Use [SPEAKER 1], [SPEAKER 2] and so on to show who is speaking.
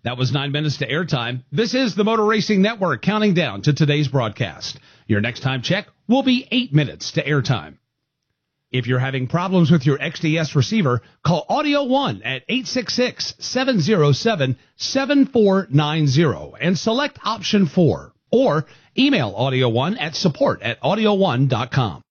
[SPEAKER 1] That was 9 minutes to airtime. This is the Motor Racing Network counting down to today's broadcast. Your next time check will be 8 minutes to airtime. If you're having problems with your XDS receiver, call Audio One at 866-707-7490 and select option 4. Or email Audio One at support@audioone.com.